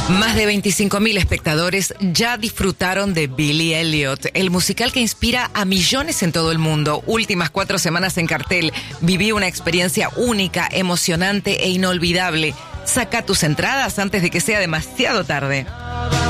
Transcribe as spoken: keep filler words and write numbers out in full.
Más de veinticinco mil espectadores ya disfrutaron de Billy Elliot, el musical que inspira a millones en todo el mundo. Últimas cuatro semanas en cartel. Viví una experiencia única, emocionante e inolvidable. Saca tus entradas antes de que sea demasiado tarde.